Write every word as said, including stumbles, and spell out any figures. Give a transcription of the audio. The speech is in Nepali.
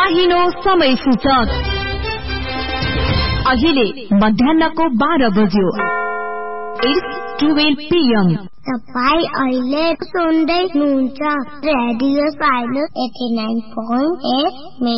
चाहिनो समय सूचक अहिले मध्याह्नको बाह्र बज्यो। It's twelve PM. तपाईँ अहिले सुन्दै हुनुहुन्छ radio silo eighty nine point at